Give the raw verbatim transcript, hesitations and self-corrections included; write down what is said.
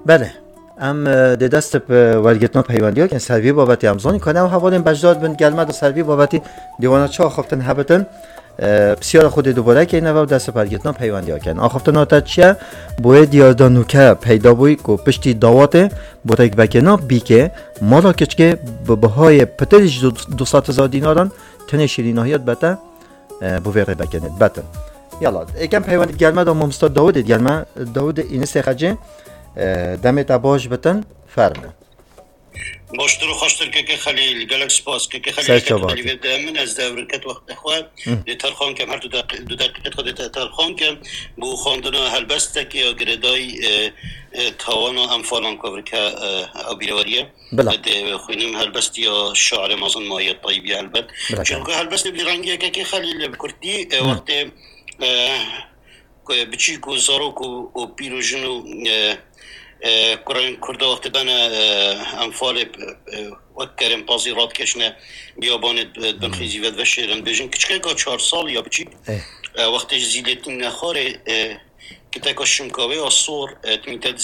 بله ام د دست په ورگتنا پیوندی که سروی بابتی امزانی کنه و حوالین بجداد بند گلمد و سروی بابتی دیوانه چه آخفتن هبتن بسیار خود دوباره که اینو دست پرگتنا پیوندی ها کن آخفتن آتا چیه بوی دیادانوکه پیدا بوی که پشتی داواته بوده یک بکنه بی که مالا کچکه به بهای پترش دوستات هزار دیناران تنه شیریناهیت بته بویره بکنید بته یالا یکم پیوندی گلمد و ممستاد داود گلمد داود این سخجه دمت باش بتن فرمه باشتر و خوشتر که که خلیل گلکس پاس که که خلیل که خلیل من از دورکت وقت اخوان دیترخان که هر دو دقیقه دو دقیقه خود دیترخان که بو خواندن هلبسته که گردای تاوان و انفالان کور که آبیروریه ده خوینیم هلبستی یا شعر مازن مایه طیبی هلبت چون که هلبست بیرنگی که که خلیل بکردی وقت بچی کو زاروک و پیروژن و کران کرده وقت بنا انفال وکرم پازی راد کشنه بیابان بنخیزی ود و شیرن بیشن کچکه که چهار سال یا بچی وقتی زیلتین نخاره که تکاشم کاوه آسور تمیتد